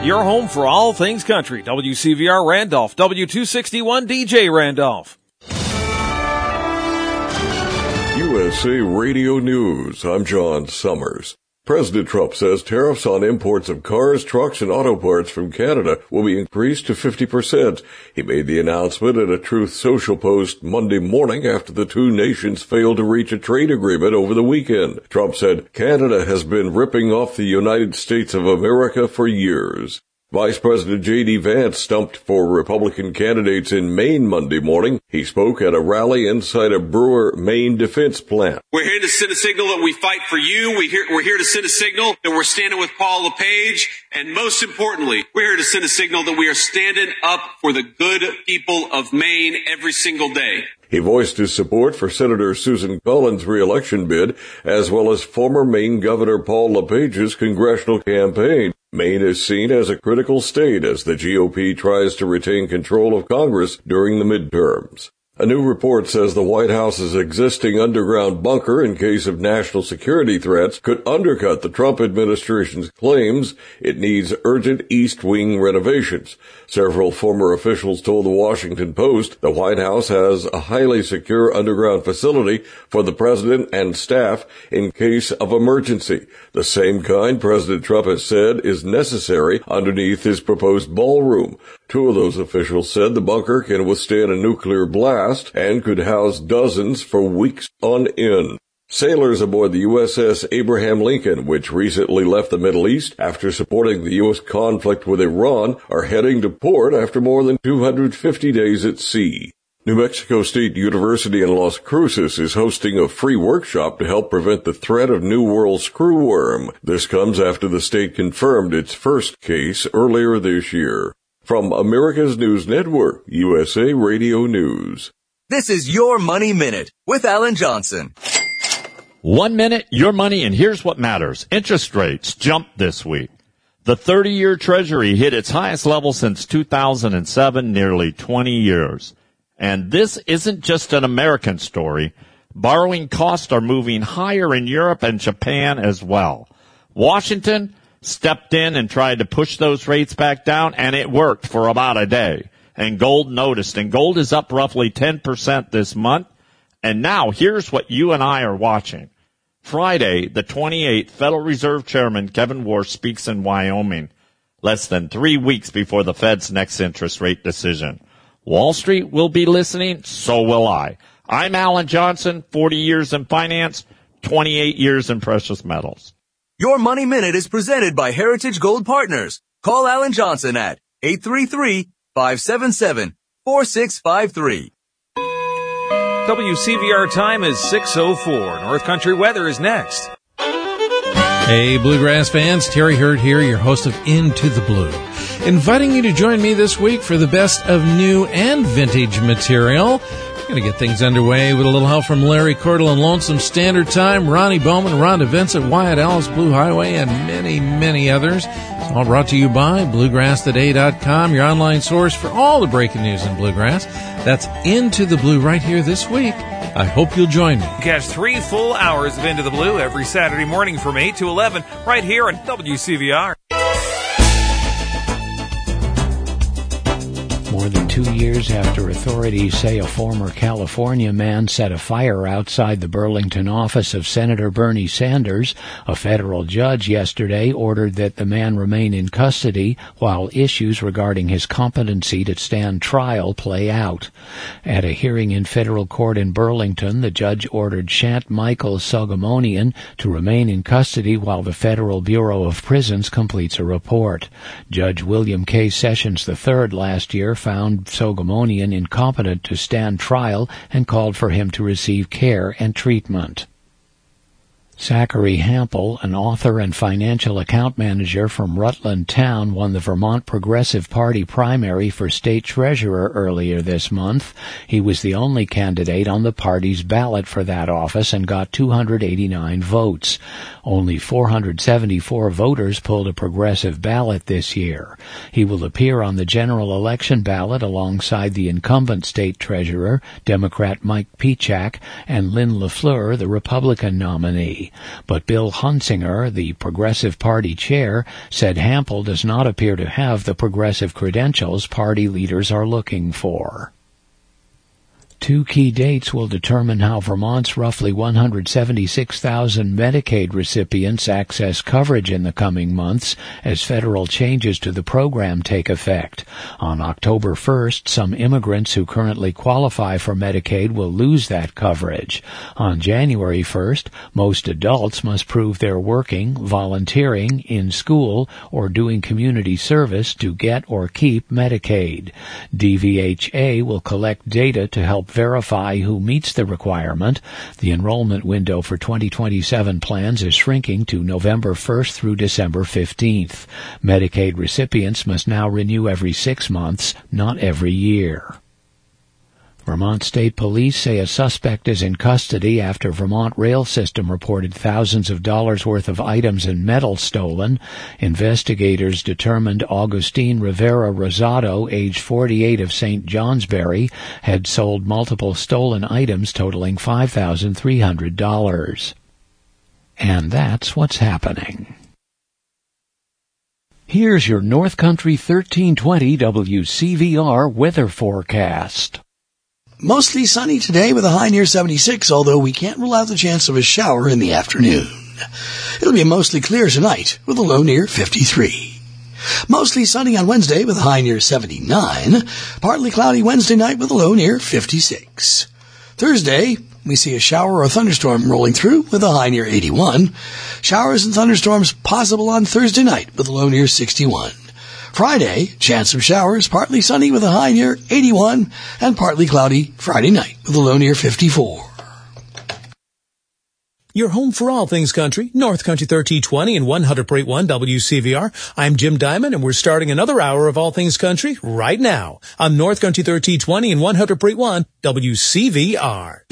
your home for all things country. WCVR Randolph, W261 DJ Randolph. USA Radio News. I'm John Summers. President Trump says tariffs on imports of cars, trucks, and auto parts from Canada will be increased to 50%. He made the announcement in a Truth Social post Monday morning after the two nations failed to reach a trade agreement over the weekend. Trump said Canada has been ripping off the United States of America for years. Vice President J.D. Vance stumped for Republican candidates in Maine Monday morning. He spoke at a rally inside a Brewer, Maine defense plant. We're here to send a signal that we fight for you. We're here to send a signal that we're standing with Paul LePage. And most importantly, we're here to send a signal that we are standing up for the good people of Maine every single day. He voiced his support for Senator Susan Collins' re-election bid, as well as former Maine Governor Paul LePage's congressional campaign. Maine is seen as a critical state as the GOP tries to retain control of Congress during the midterms. A new report says the White House's existing underground bunker in case of national security threats could undercut the Trump administration's claims it needs urgent East Wing renovations. Several former officials told the Washington Post the White House has a highly secure underground facility for the president and staff in case of emergency, the same kind President Trump has said is necessary underneath his proposed ballroom. Two of those officials said the bunker can withstand a nuclear blast and could house dozens for weeks on end. Sailors aboard the USS Abraham Lincoln, which recently left the Middle East after supporting the U.S. conflict with Iran, are heading to port after more than 250 days at sea. New Mexico State University in Las Cruces is hosting a free workshop to help prevent the threat of New World screwworm. This comes after the state confirmed its first case earlier this year. From America's News Network, USA Radio News. This is Your Money Minute with Alan Johnson. 1 minute, your money, and here's what matters. Interest rates jumped this week. The 30-year Treasury hit its highest level since 2007, nearly 20 years. And this isn't just an American story. Borrowing costs are moving higher in Europe and Japan as well. Washington stepped in and tried to push those rates back down, and it worked for about a day. And gold noticed, and gold is up roughly 10% this month. And now here's what you and I are watching. Friday, the 28th, Federal Reserve Chairman Kevin Warsh speaks in Wyoming, less than 3 weeks before the Fed's next interest rate decision. Wall Street will be listening, so will I. I'm Alan Johnson, 40 years in finance, 28 years in precious metals. Your Money Minute is presented by Heritage Gold Partners. Call Alan Johnson at 833-577-4653. WCVR time is 6:04. North Country weather is next. Hey, Bluegrass fans, Terry Hurd here, your host of Into the Blue. Inviting you to join me this week for the best of new and vintage material. We're going to get things underway with a little help from Larry Cordell and Lonesome Standard Time, Ronnie Bowman, Rhonda Vincent, Wyatt Ellis, Blue Highway, and many, many others. It's all brought to you by BluegrassToday.com, your online source for all the breaking news in Bluegrass. That's Into the Blue right here this week. I hope you'll join me. Catch 3 full hours of Into the Blue every Saturday morning from 8 to 11 right here on WCVR. More than 2 years after authorities say a former California man set a fire outside the Burlington office of Senator Bernie Sanders, a federal judge yesterday ordered that the man remain in custody while issues regarding his competency to stand trial play out. At a hearing in federal court in Burlington, the judge ordered Shant Michael Sogomonian to remain in custody while the Federal Bureau of Prisons completes a report. Judge William K. Sessions III last year found Sogomonian incompetent to stand trial and called for him to receive care and treatment. Zachary Hampel, an author and financial account manager from Rutland Town, won the Vermont Progressive Party primary for state treasurer earlier this month. He was the only candidate on the party's ballot for that office and got 289 votes. Only 474 voters pulled a progressive ballot this year. He will appear on the general election ballot alongside the incumbent state treasurer, Democrat Mike Pichak, and Lynn LaFleur, the Republican nominee. Monday. But Bill Hunsinger, the Progressive Party chair, said Hampel does not appear to have the progressive credentials party leaders are looking for. Two key dates will determine how Vermont's roughly 176,000 Medicaid recipients access coverage in the coming months as federal changes to the program take effect. On October 1st, some immigrants who currently qualify for Medicaid will lose that coverage. On January 1st, most adults must prove they're working, volunteering, in school, or doing community service to get or keep Medicaid. DVHA will collect data to help verify who meets the requirement. The enrollment window for 2027 plans is shrinking to November 1st through December 15th. Medicaid recipients must now renew every 6 months, not every year. Vermont State Police say a suspect is in custody after Vermont Rail System reported thousands of dollars worth of items and metal stolen. Investigators determined Augustine Rivera Rosado, age 48 of St. Johnsbury, had sold multiple stolen items totaling $5,300. And that's what's happening. Here's your North Country 1320 WCVR weather forecast. Mostly sunny today with a high near 76, although we can't rule out the chance of a shower in the afternoon. It'll be mostly clear tonight with a low near 53. Mostly sunny on Wednesday with a high near 79. Partly cloudy Wednesday night with a low near 56. Thursday, we see a shower or thunderstorm rolling through with a high near 81. Showers and thunderstorms possible on Thursday night with a low near 61. Friday, chance of showers, partly sunny with a high near 81, and partly cloudy Friday night with a low near 54. Your home for all things country, North Country 1320 and 100.1 WCVR. I'm Jim Diamond, and we're starting another hour of all things country right now on North Country 1320 and 100.1 WCVR.